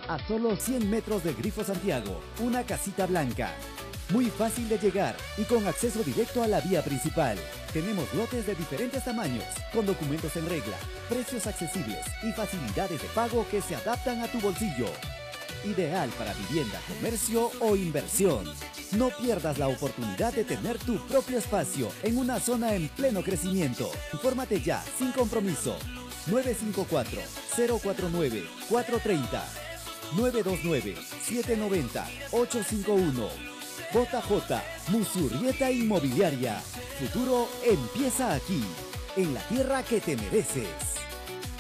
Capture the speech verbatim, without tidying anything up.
A solo cien metros del Grifo Santiago, una casita blanca. Muy fácil de llegar y con acceso directo a la vía principal. Tenemos lotes de diferentes tamaños, con documentos en regla, precios accesibles y facilidades de pago que se adaptan a tu bolsillo. Ideal para vivienda, comercio o inversión. No pierdas la oportunidad de tener tu propio espacio en una zona en pleno crecimiento. Infórmate ya, sin compromiso. nueve cinco cuatro, cero cuatro nueve, cuatro tres cero, nueve dos nueve, siete nueve cero, ocho cinco uno. J J Musurrieta Inmobiliaria. Futuro empieza aquí, en la tierra que te mereces.